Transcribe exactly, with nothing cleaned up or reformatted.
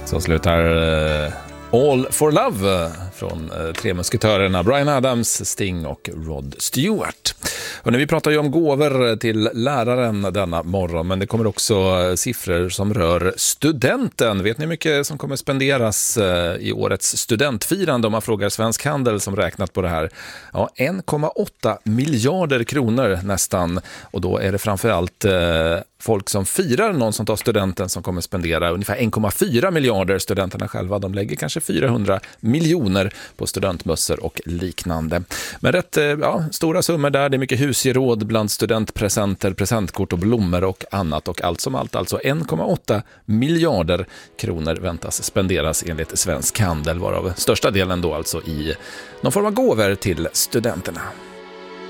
Så slutar uh, All for Love från uh, tre musketörerna Bryan Adams, Sting och Rod Stewart. Och när vi pratar ju om gåvor till läraren denna morgon, men det kommer också siffror som rör studenten. Vet ni hur mycket som kommer spenderas i årets studentfirande om man frågar Svensk Handel som räknat på det här? Ja, en komma åtta miljarder kronor nästan. Och då är det framförallt eh, folk som firar någon som tar studenten som kommer spendera ungefär en komma fyra miljarder. Studenterna själva, de lägger kanske fyrahundra miljoner på studentmössor och liknande. Men rätt ja, stora summor där. Det är mycket husgeråd bland studentpresenter, presentkort och blommor och annat. Och allt som allt, alltså en komma åtta miljarder kronor väntas spenderas enligt Svensk Handel, varav största delen då alltså i någon form av gåvor till studenterna.